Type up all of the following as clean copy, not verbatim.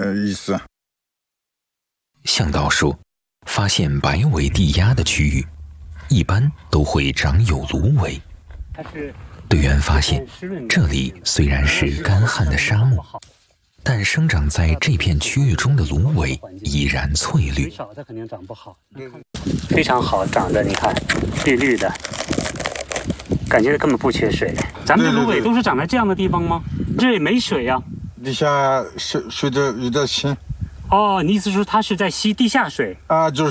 意思。 向导说，发现白尾地鸭的区域，一般都会长有芦苇。队员发现，这里虽然是干旱的沙漠，但生长在这片区域中的芦苇依然翠绿。 它肯定长不好，非常好长的，你看，绿绿的，感觉根本不缺水。咱们的芦苇都是长在这样的地方吗？这也没水呀。 地下水的有点清。 哦，你意思是它是在吸地下水啊？就是。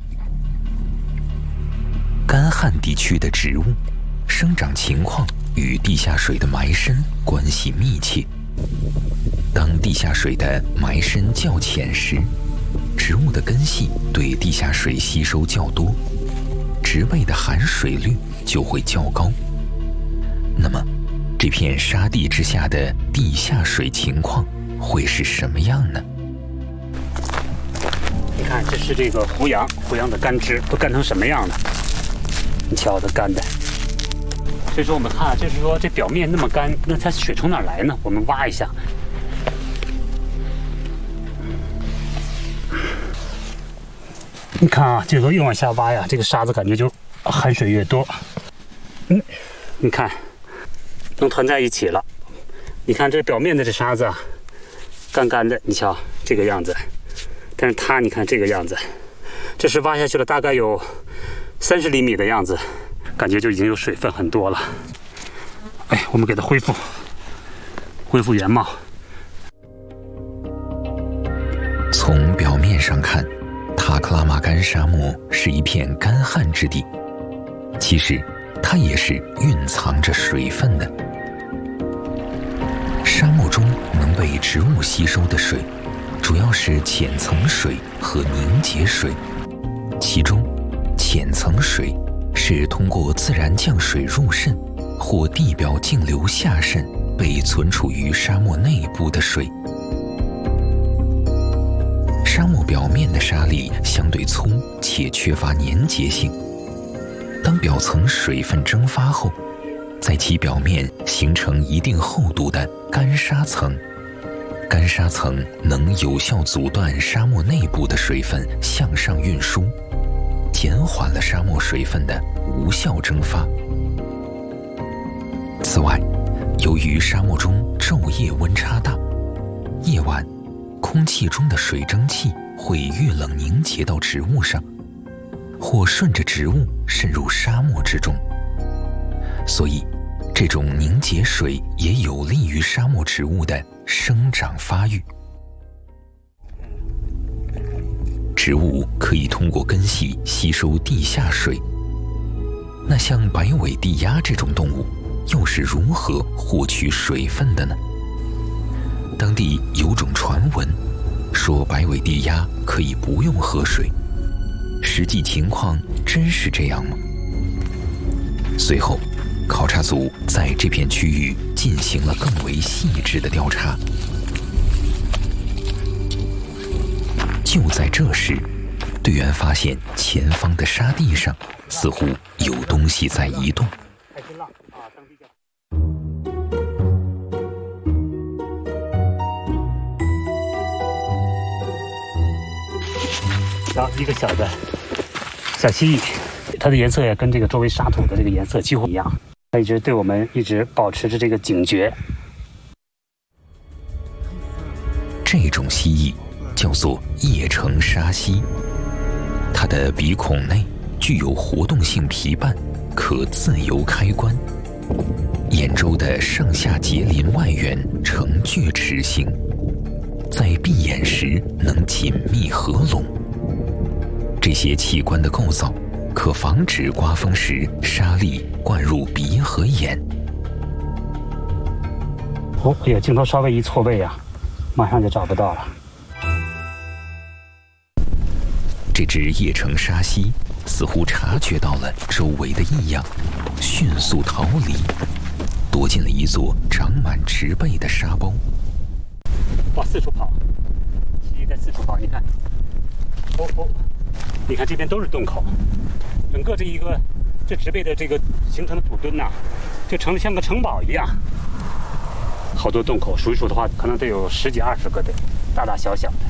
干旱地区的植物生长情况与地下水的埋深关系密切。当地下水的埋深较浅时，植物的根系对地下水吸收较多，植被的含水率就会较高。那么，这片沙地之下的地下水情况会是什么样呢？ 你看，这是这个胡杨的干枝都干成什么样了？你瞧，它干的。所以说我们看，就是说这表面那么干，那它水从哪儿来呢？我们挖一下。你看啊，这个越往下挖呀，这个沙子感觉就含水越多。你看，能团在一起了。你看这表面的这沙子啊，干干的，你瞧这个样子。但是它，你看这个样子，这是挖下去了大概有30厘米的样子，感觉就已经有水分很多了。哎，我们给它恢复原貌。 从表面上看，塔克拉玛干沙漠是一片干旱之地，其实它也是蕴藏着水分的。沙漠中能被植物吸收的水，主要是浅层水和凝结水，其中浅层水是通过自然降水入渗或地表径流下渗被存储于沙漠内部的水。沙漠表面的沙粒相对粗且缺乏粘结性，当表层水分蒸发后，在其表面形成一定厚度的干沙层。干沙层能有效阻断沙漠内部的水分向上运输，减缓了沙漠水分的无效蒸发。此外，由于沙漠中昼夜温差大，夜晚空气中的水蒸气会遇冷凝结到植物上，或顺着植物渗入沙漠之中，所以这种凝结水也有利于沙漠植物的生长发育。植物可以通过根系吸收地下水，那像白尾地鸭这种动物又是如何获取水分的呢？当地有种传闻说白尾地鸭可以不用喝水，实际情况真是这样吗？随后考察组在这片区域进行了更为细致的调查。就在这时，队员发现前方的沙地上似乎有东西在移动。 一个小蜥蜴，它的颜色也跟这个周围沙土的这个颜色几乎一样。它一直对我们一直保持着这个警觉。 这种蜥蜴叫做叶城沙蜥，它的鼻孔内具有活动性皮瓣，可自由开关。眼周的上下节鳞外缘呈锯齿形，在闭眼时能紧密合拢。这些器官的构造可防止刮风时沙粒灌入鼻和眼。 哦，哎呀，镜头稍微一错位啊，马上就找不到了。 这只叶城沙蜥似乎察觉到了周围的异样，迅速逃离，躲进了一座长满植被的沙包。 哇，四处跑，蜥蜴在四处跑，你看，你看这边都是洞口，整个这植被的这个形成的土墩呐，就成了像个城堡一样。 好多洞口，数一数的话，可能得有10几20个的，大大小小的。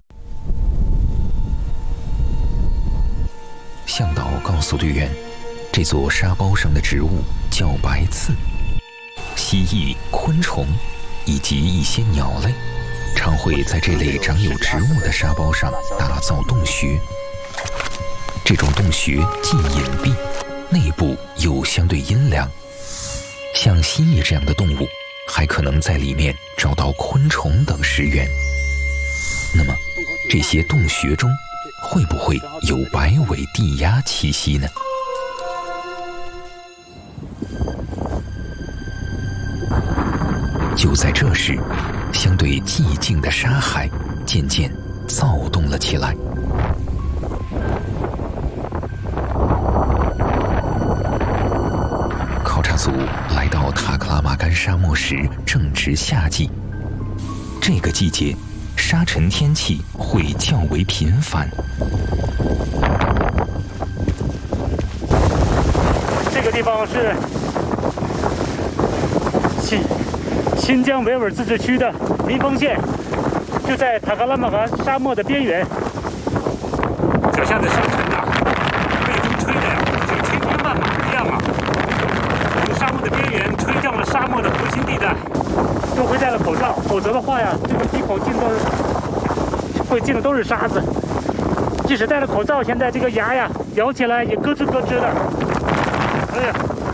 向导告诉队员，这座沙包上的植物叫白刺，蜥蜴、昆虫以及一些鸟类常会在这类长有植物的沙包上打造洞穴。这种洞穴既隐蔽，内部又相对阴凉。像蜥蜴这样的动物，还可能在里面找到昆虫等食源。那么，这些洞穴中会不会有白尾地鸭栖息呢？就在这时，相对寂静的沙海渐渐躁动了起来。考察组来到塔克拉玛干沙漠时正值夏季，这个季节沙尘天气会较为频繁。 这个地方是新疆维吾尔自治区的民丰县，就在塔克拉玛干沙漠的边缘。脚下的沙尘啊，被风吹的呀，就像千军万马一样啊，从沙漠的边缘吹向了沙漠的核心地带。多亏戴了口罩，否则的话呀，这个鼻孔进的都是沙子。即使戴了口罩，现在这个牙呀咬起来也咯吱咯吱的。哎呀！